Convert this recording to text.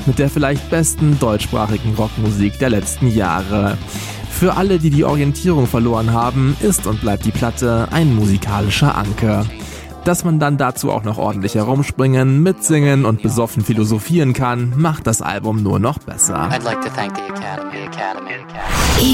mit der vielleicht besten deutschsprachigen Rockmusik der letzten Jahre. Für alle, die die Orientierung verloren haben, ist und bleibt die Platte ein musikalischer Anker. Dass man dann dazu auch noch ordentlich herumspringen, mitsingen und besoffen philosophieren kann, macht das Album nur noch besser.